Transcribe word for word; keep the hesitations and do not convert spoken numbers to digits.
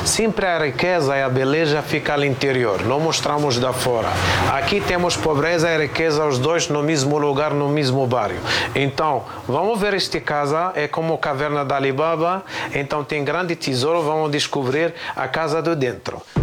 Sempre a riqueza e a beleza fica no interior, não mostramos da fora. Aqui temos pobreza e riqueza, os dois no mesmo lugar, no mesmo bairro. Então, vamos ver esta casa, é como a caverna da Alibaba, então tem grande tesouro, vamos descobrir a casa de dentro.